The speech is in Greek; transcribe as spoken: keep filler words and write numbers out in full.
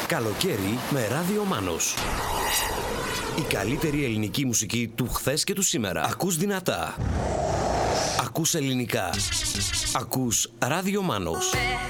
Καλοκαίρι με Ράδιο Μάνος. Η καλύτερη ελληνική μουσική του χθες και του σήμερα. Ακούς δυνατά. Ακούς ελληνικά. Ακούς Ράδιο Μάνος.